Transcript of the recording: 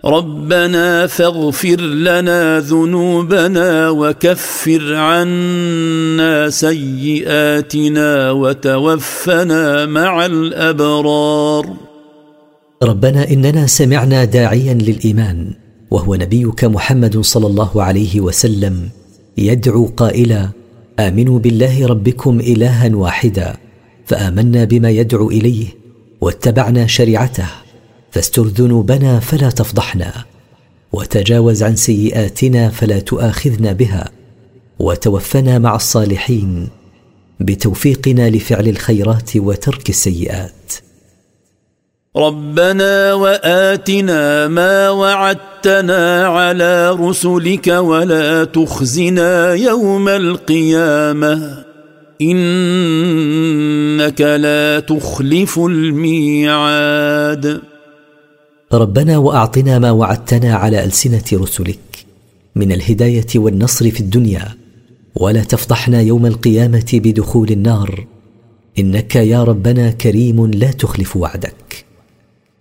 ربنا فاغفر لنا ذنوبنا وكفر عنا سيئاتنا وتوفنا مع الأبرار. ربنا إننا سمعنا داعيا للإيمان وهو نبيك محمد صلى الله عليه وسلم يدعو قائلا: آمنوا بالله ربكم إلها واحدا، فآمنا بما يدعو إليه واتبعنا شريعته، فاستر ذنوبنا فلا تفضحنا، وتجاوز عن سيئاتنا فلا تؤاخذنا بها، وتوفنا مع الصالحين بتوفيقنا لفعل الخيرات وترك السيئات. ربنا وآتنا ما وعدتنا على رسلك ولا تخزنا يوم القيامة إنك لا تخلف الميعاد. ربنا وأعطنا ما وعدتنا على ألسنة رسلك من الهداية والنصر في الدنيا، ولا تفضحنا يوم القيامة بدخول النار، إنك يا ربنا كريم لا تخلف وعدك.